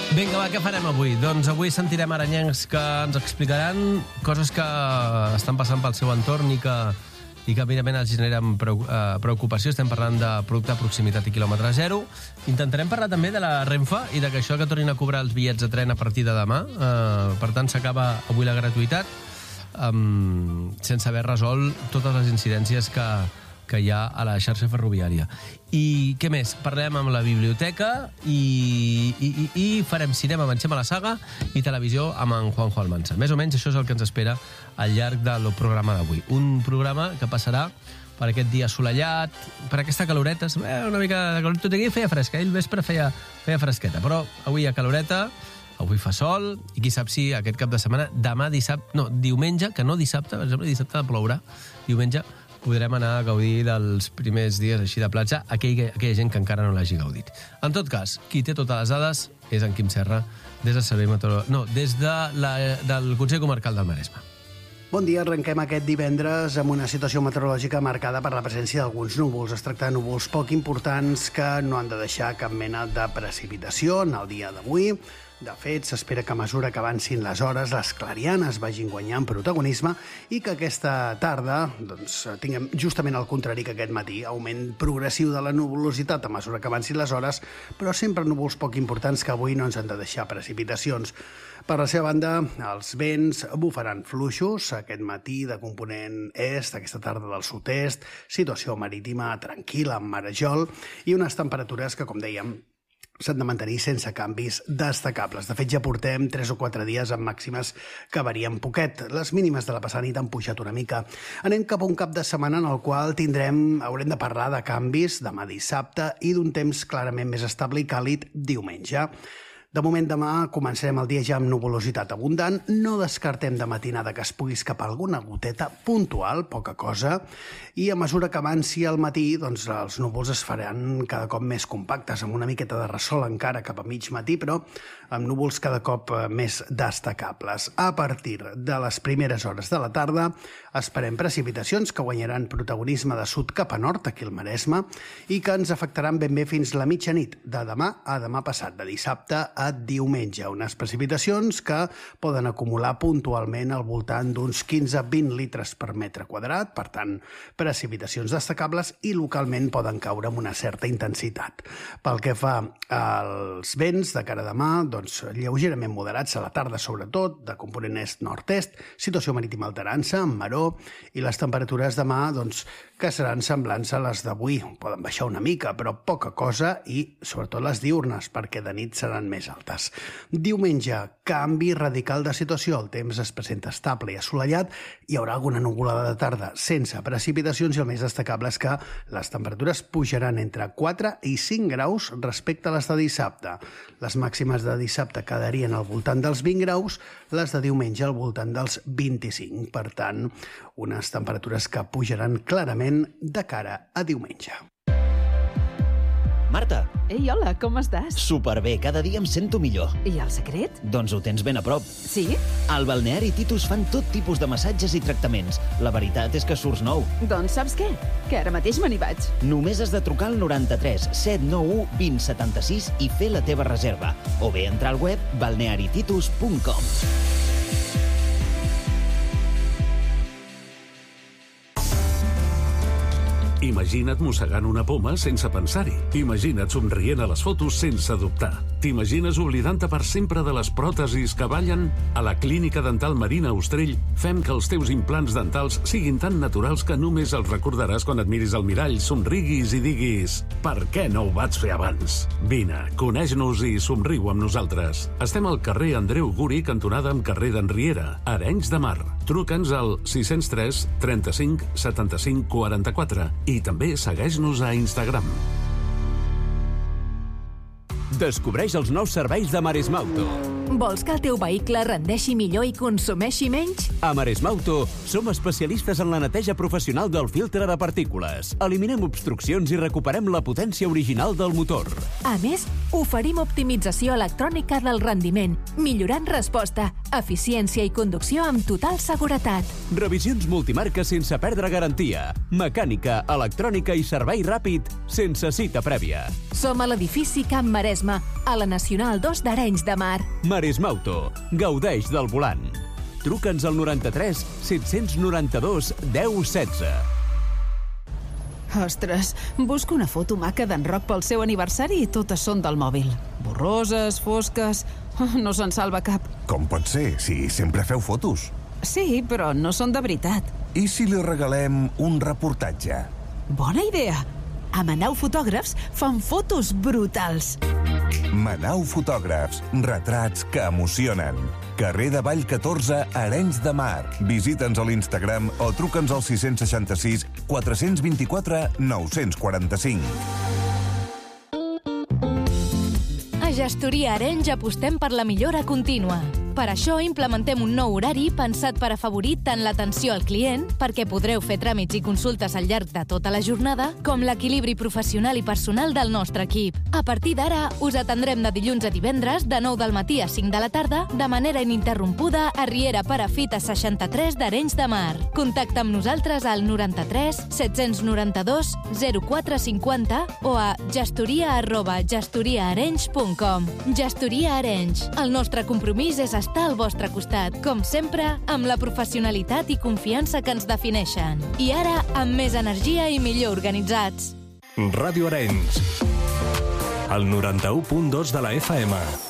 Vinga, va, què farem avui? Doncs avui sentirem aranyencs que ens explicaran coses que estan passant pel seu entorn i que evidentment els generen preocupació. Estem parlant de producte de proximitat i quilòmetre zero. Intentarem parlar també de la Renfe i de que això que tornin a cobrar els bitllets de tren a partir de demà. Per tant, s'acaba avui la gratuïtat sense haver resolt totes les incidències que hi ha a la xarxa ferroviària. I què més? Parlem amb la biblioteca i farem cinema, avancem a la saga, i televisió amb en Juanjo Almansa. Més o menys això és el que ens espera al llarg del programa d'avui. Un programa que passarà per aquest dia assolellat, per aquesta caloreta, una mica de calor. Tot aquí feia fresca, ahir al vespre feia fresqueta, però avui hi ha caloreta, avui fa sol, i qui sap si aquest cap de setmana, diumenge, que no dissabte, per exemple, dissabte plourà, diumenge podrem anar a gaudir dels primers dies així de platja, aquella gent que encara no l'hagi gaudit. En tot cas, qui té totes les dades és en Quim Serra, des del Servei Meteorològic, des del Consell Comarcal del Maresme. Bon dia, arrenquem aquest divendres amb una situació meteorològica marcada per la presència d'alguns núvols. Es tracta de núvols poc importants que no han de deixar cap mena de precipitació en el dia d'avui. De fet, s'espera que a mesura que avancin les hores, les clarianes vagin guanyant protagonisme i que aquesta tarda tinguem justament el contrari que aquest matí, augment progressiu de la nuvolositat a mesura que avancin les hores, però sempre núvols poc importants que avui no ens han de deixar precipitacions. Per la seva banda, els vents bufaran fluixos aquest matí de component est, aquesta tarda del sud-est, situació marítima tranquil·la amb marejol i unes temperatures que, com dèiem, s'han de mantenir sense canvis destacables. De fet, ja portem 3 o 4 dies amb màximes que varien poquet. Les mínimes de la passada nit han pujat una mica. Anem cap a un cap de setmana en el qual haurem de parlar de canvis demà dissabte i d'un temps clarament més estable i càlid diumenge. De moment, demà començarem el dia ja amb nuvolositat abundant. No descartem de matinada que es pugui escapar alguna goteta puntual, poca cosa, i a mesura que avanci el matí, doncs els núvols es faran cada cop més compactes, amb una miqueta de ressol encara cap a mig matí, però amb núvols cada cop més destacables. A partir de les primeres hores de la tarda esperem precipitacions que guanyaran protagonisme de sud cap a nord, aquí al Maresme, i que ens afectaran ben bé fins la mitjanit de demà a demà passat, de dissabte a diumenge. Unes precipitacions que poden acumular puntualment al voltant d'uns 15-20 litres per metre quadrat, per tant, precipitacions destacables i localment poden caure amb una certa intensitat. Pel que fa als vents de cara a demà, doncs lleugerament moderats a la tarda sobretot, de component est-nord-est, situació marítima alterant-se, amb maró, i les temperatures demà, doncs, que seran semblants a les d'avui. Poden baixar una mica, però poca cosa, i sobretot les diurnes, perquè de nit seran més altes. Diumenge, canvi radical de situació. El temps es presenta estable i assolellat. Hi haurà alguna nuvolada de tarda sense precipitacions i el més destacable és que les temperatures pujaran entre 4 i 5 graus respecte a les de dissabte. Les màximes de dissabte quedarien al voltant dels 20 graus, les de diumenge al voltant dels 25. Per tant, unes temperatures que pujaran clarament de cara a diumenge. Marta! Ei, hola, com estàs? Superbé, cada dia em sento millor. I el secret? Doncs ho tens ben a prop. Sí? Al Balneari Titus fan tot tipus de massatges i tractaments. La veritat és que surts nou. Doncs saps què? Que ara mateix me n'hi vaig. Només has de trucar al 93 791 2076 i fer la teva reserva. O bé entrar al web balnearititus.com. Imagina't mossegant una poma sense pensar-hi. Imagina't somrient a les fotos sense dubtar. T'imagines oblidant-te per sempre de les pròtesis que ballen? A la Clínica Dental Marina Ostrell fem que els teus implants dentals siguin tan naturals que només els recordaràs quan et miris al mirall, somriguis i diguis «Per què no ho vaig fer abans?» Vine, coneix-nos i somriu amb nosaltres. Estem al carrer Andreu Guri, cantonada amb carrer d'Enriera, Arenys de Mar. Truca'ns al 603 35 75 44 i també segueix-nos a Instagram. Descobreix els nous serveis de Maresme Auto. Vols que el teu vehicle rendeixi millor i consumeixi menys? A Maresme Auto som especialistes en la neteja professional del filtre de partícules. Eliminem obstruccions i recuperem la potència original del motor. A més, oferim optimització electrònica del rendiment, millorant resposta, eficiència i conducció amb total seguretat. Revisions multimarca sense perdre garantia. Mecànica, electrònica i servei ràpid sense cita prèvia. Som a l'edifici Camp Maresme, FM, a la Nacional 2 d'Arenys de Mar. Maresmauto. Gaudeix del volant. Truca'ns al 93 792 1016. Ostres, busco una foto maca d'en Roc pel seu aniversari i totes són del mòbil. Borroses, fosques... No se'n salva cap. Com pot ser, si sempre feu fotos? Sí, però no són de veritat. I si li regalem un reportatge? Bona idea! A Manau Fotògrafs fan fotos brutals. Manau Fotògrafs, retrats que emocionen. Carrer de Vall 14, Arenys de Mar. Visita'ns a l'Instagram o truca'ns al 666 424 945. A Gestoria Arenys apostem per la millora contínua. Per això implementem un nou horari pensat per afavorir tant l'atenció al client, perquè podreu fer tràmits i consultes al llarg de tota la jornada, com l'equilibri professional i personal del nostre equip. A partir d'ara, us atendrem de dilluns a divendres, de 9 del matí a 5 de la tarda, de manera ininterrompuda a Riera Perafita 63 d'Arenys de Mar. Contacta amb nosaltres al 93 792 0450 o a gestoria@gestoriaarenys.com. Gestoria Arenys. El nostre compromís és estar al vostre costat, com sempre, amb la professionalitat i confiança que ens defineixen. I ara, amb més energia i millor organitzats. Ràdio Arenys, el 91.2 de la FM.